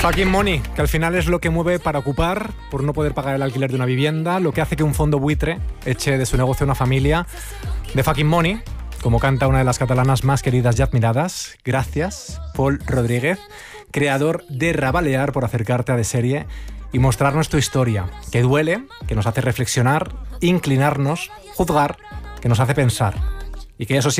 Fucking money, que al final es lo que mueve para ocupar, por no poder pagar el alquiler de una vivienda, lo que hace que un fondo buitre eche de su negocio a una familia. De fucking money, como canta una de las catalanas más queridas y admiradas. Gracias, Pol Rodríguez, creador de Rabalear, por acercarte a De Serie y mostrarnos tu historia, que duele, que nos hace reflexionar, inclinarnos, juzgar, que nos hace pensar. Y que eso